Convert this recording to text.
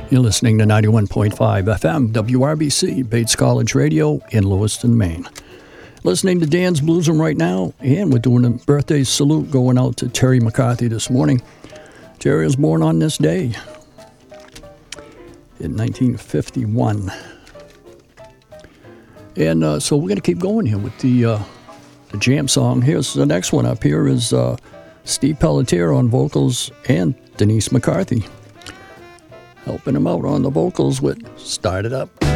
You're listening to 91.5 FM, WRBC, Bates College Radio in Lewiston, Maine. Listening to Dan's Blues Room right now, and we're doing a birthday salute going out to Terry McCarthy this morning. Terry was born on this day in 1951. And so we're going to keep going here with the jam song. Here's the next one up here is Steve Pelletier on vocals and Denise McCarthy helping him out on the vocals with Start It Up.